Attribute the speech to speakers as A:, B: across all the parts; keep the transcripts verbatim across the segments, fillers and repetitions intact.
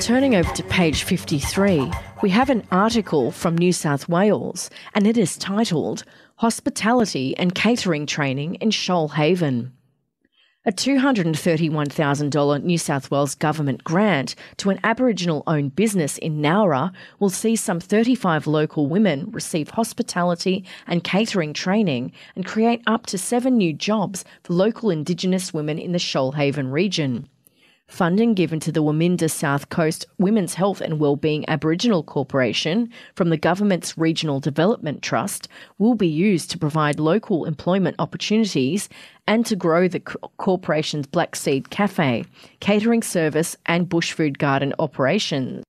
A: Turning over to page fifty-three, we have an article from New South Wales, and it is titled Hospitality and Catering Training in Shoalhaven. A two hundred thirty-one thousand dollars New South Wales government grant to an Aboriginal-owned business in Nowra will see some thirty-five local women receive hospitality and catering training and create up to seven new jobs for local Indigenous women in the Shoalhaven region. Funding given to the Waminda South Coast Women's Health and Wellbeing Aboriginal Corporation from the government's Regional Development Trust will be used to provide local employment opportunities and to grow the corporation's Black Seed Cafe, catering service and bush food garden operations.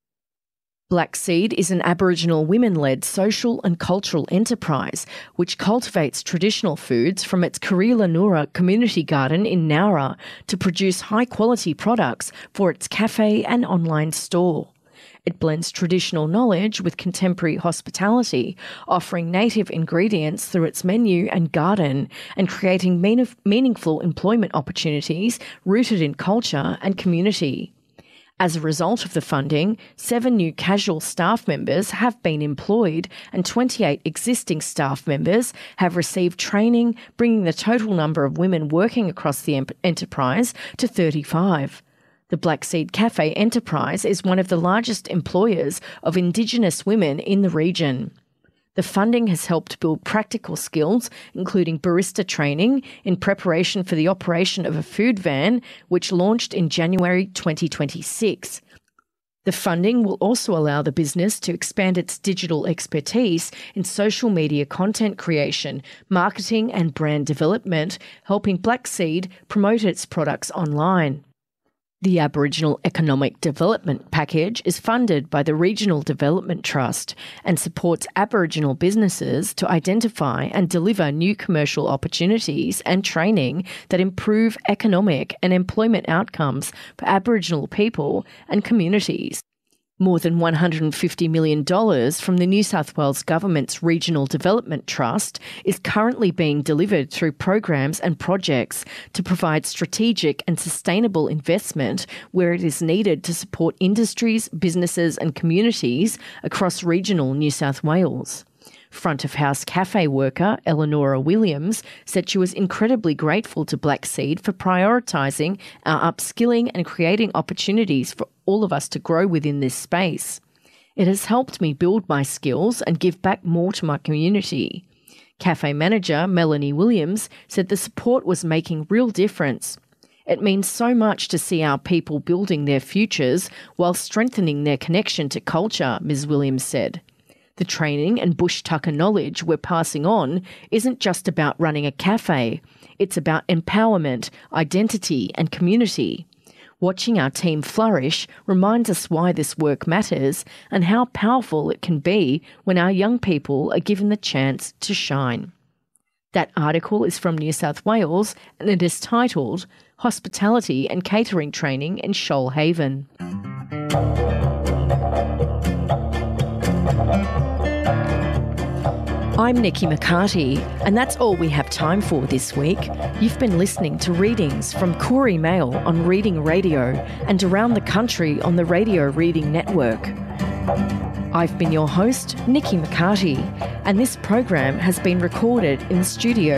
A: Black Seed is an Aboriginal women-led social and cultural enterprise which cultivates traditional foods from its Kareela community garden in Nowra to produce high-quality products for its cafe and online store. It blends traditional knowledge with contemporary hospitality, offering native ingredients through its menu and garden and creating mean- meaningful employment opportunities rooted in culture and community. As a result of the funding, seven new casual staff members have been employed and twenty-eight existing staff members have received training, bringing the total number of women working across the em- enterprise to thirty-five. The Black Seed Cafe enterprise is one of the largest employers of Indigenous women in the region. The funding has helped build practical skills, including barista training, in preparation for the operation of a food van, which launched in January twenty twenty-six. The funding will also allow the business to expand its digital expertise in social media content creation, marketing and brand development, helping Black Seed promote its products online. The Aboriginal Economic Development Package is funded by the Regional Development Trust and supports Aboriginal businesses to identify and deliver new commercial opportunities and training that improve economic and employment outcomes for Aboriginal people and communities. More than one hundred fifty million dollars from the New South Wales Government's Regional Development Trust is currently being delivered through programs and projects to provide strategic and sustainable investment where it is needed to support industries, businesses and communities across regional New South Wales. Front-of-house cafe worker Eleonora Williams said she was incredibly grateful to Black Seed for prioritising our upskilling and creating opportunities for all of us to grow within this space. It has helped me build my skills and give back more to my community. Cafe manager Melanie Williams said the support was making real difference. It means so much to see our people building their futures while strengthening their connection to culture, Miz Williams said. The training and bush tucker knowledge we're passing on isn't just about running a cafe. It's about empowerment, identity and community. Watching our team flourish reminds us why this work matters and how powerful it can be when our young people are given the chance to shine. That article is from New South Wales and it is titled Hospitality and Catering Training in Shoalhaven. I'm Nikki McCarty, and that's all we have time for this week. You've been listening to readings from Koori Mail on Reading Radio and around the country on the Radio Reading Network. I've been your host, Nikki McCarty, and this program has been recorded in the studio